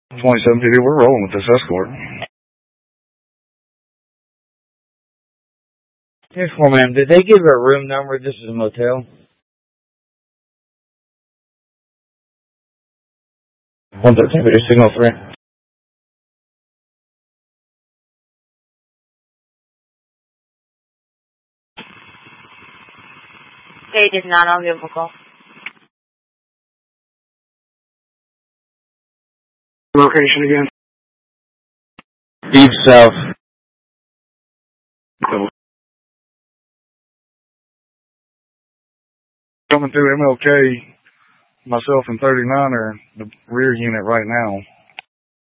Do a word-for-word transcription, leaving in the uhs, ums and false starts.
twenty-seven P D, we're rolling with this escort. Here's four, ma'am. Did they give her a room number? This is a motel. one thirteen P D, signal three. Stage is not on biblical. Location again? East South. Cool. Coming through M L K, myself and thirty-nine are in the rear unit right now.